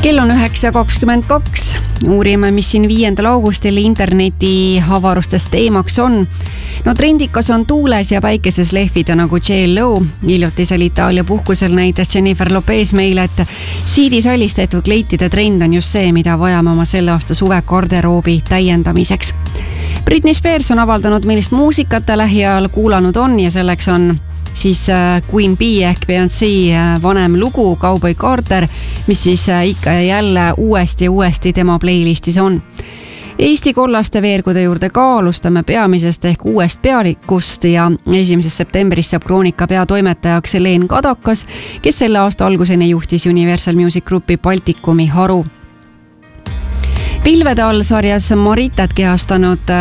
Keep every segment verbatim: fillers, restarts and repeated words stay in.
Kell on üheksa kakskümmend kaks. Uurime, mis siin viiendal augustil interneti avarustes teemaks on. No trendikas on tuules ja päikeses lehvida nagu J Lo. Hiljutisel Itaalia puhkusel näitas Jennifer Lopez meile, et siidisallis tehtud kleitide trend on just see, mida vajame oma selle aasta suve garderoobi täiendamiseks. Britney Spears on avaldanud, millist muusikat ta lähiajal kuulanud on ja selleks on siis Queen Bee ehk Beyoncé vanem lugu Cowboy Carter, mis siis ikka ja jälle uuesti ja uuesti tema playlistis on. Eesti kollaste veergude juurde ka alustame peamisest ehk uuest pealikust ja esimesest septembrist saab Kroonika peatoimetajaks Leen Kadakas, kes selle aasta alguseni juhtis Universal Music Groupi Baltikumi haru. Pilvede all sarjas Maritat kehastanud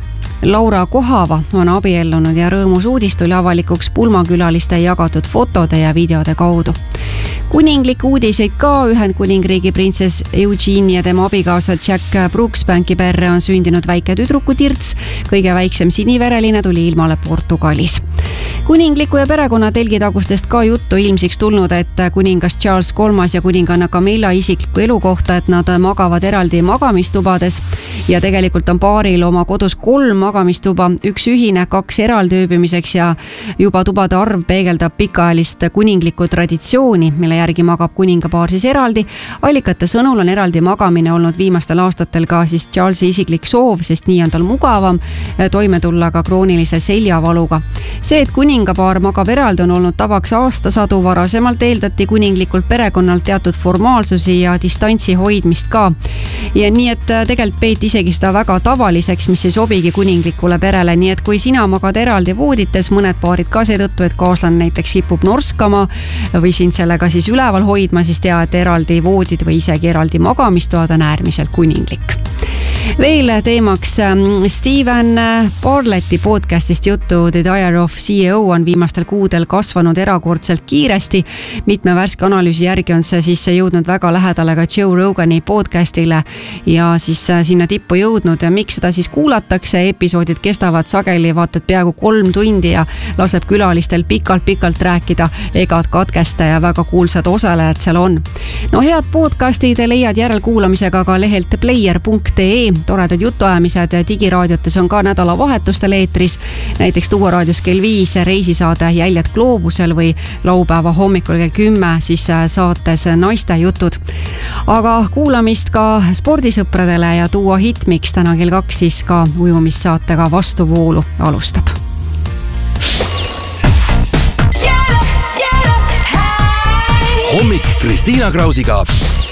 Laura Kohava on abiellunud ja rõõmus uudis tuli avalikuks pulmakülaliste jagatud fotode ja videode kaudu. Kuninglik uudiseid ka. Ühendkuningriigi printsess Eugene ja tema abikaasa Jack Brooksbanki perre on sündinud väike tüdruku Tirts. Kõige väiksem sinivereline tuli ilmale Portugalis. Kuningliku ja perekonna telgitagustest ka juttu ilmsiks tulnud, et kuningas Charles kolmas ja kuninganna Camilla isikliku elu kohta, et nad magavad eraldi magamistubades ja tegelikult on paaril oma kodus kolm magamistuba, üks ühine, kaks eraldi ööbimiseks ja juba tubade arv peegeldab pikaajalist kuninglikku traditsiooni, mille järgi magab kuningapaar siis eraldi. Allikate sõnul on eraldi magamine olnud viimastel aastatel ka siis Charlesi isiklik soov, sest nii on tal mugavam toime tulla ka kroonilise seljavaluga. See, et kuningapaar magab eraldi, on olnud tavaks aastasadu. Varasemalt eeldati kuninglikult perekonnalt teatud formaalsusi ja distantsi hoidmist ka. Ja nii, et tegelikult peeti isegi seda väga tavaliseks, mis ei sobigi kuninglikule perele. Nii, et kui sina magad eraldi voodites, mõned paarid ka seetõttu, et kaaslane näiteks hipub norskama või sind sellega siis üleval hoidma, siis tea, et eraldi voodid või isegi eraldi magamistoad on äärmiselt kuninglik. Veel teemaks Steven Barletti podcastist juttu. The Diary of C E O on viimastel kuudel kasvanud erakordselt kiiresti. Mitme värske analüüsi järgi on see siis jõudnud väga lähedale ka Joe Rogani podcastile ja siis sinna tippu jõudnud. Ja miks seda siis kuulatakse? Episoodid kestavad sageli vaatad peaaegu kolm tundi ja laseb külalistel pikalt-pikalt rääkida ega katkesta ja väga kuulsad osalejad seal on. No head podcastid leiad järelkuulamisega ka lehelt player punkt ee. Toredad jutuajamised digiraadiotes on ka nädalavahetustel eetris, näiteks Tuua raadios kell viis reisisaade Jäljed gloobusel või laupäeva hommikul kell kümme siis saates Naiste jutud. Aga kuulamist ka spordisõpradele ja Tuua hitmiks täna kell kaks siis ka ujumissaatega Vastuvoolu alustab. Hommik Kristiina Krausiga.